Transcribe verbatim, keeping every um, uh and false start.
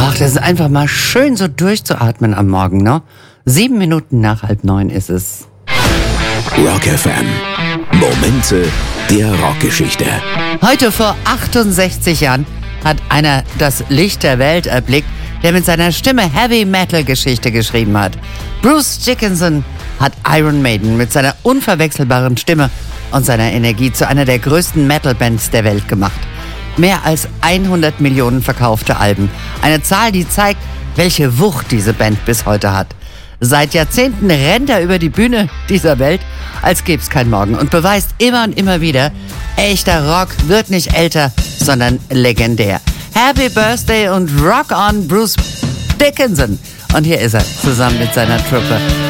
Ach, das ist einfach mal schön so durchzuatmen am Morgen, ne? Sieben Minuten nach halb neun ist es. Rock F M. Momente der Rockgeschichte. Heute vor achtundsechzig Jahren hat einer das Licht der Welt erblickt, der mit seiner Stimme Heavy-Metal-Geschichte geschrieben hat. Bruce Dickinson hat Iron Maiden mit seiner unverwechselbaren Stimme und seiner Energie zu einer der größten Metal-Bands der Welt gemacht. Mehr als hundert Millionen verkaufte Alben. Eine Zahl, die zeigt, welche Wucht diese Band bis heute hat. Seit Jahrzehnten rennt er über die Bühne dieser Welt, als gäbe es kein Morgen, und beweist immer und immer wieder, echter Rock wird nicht älter, sondern legendär. Happy Birthday und Rock on, Bruce Dickinson. Und hier ist er, zusammen mit seiner Truppe.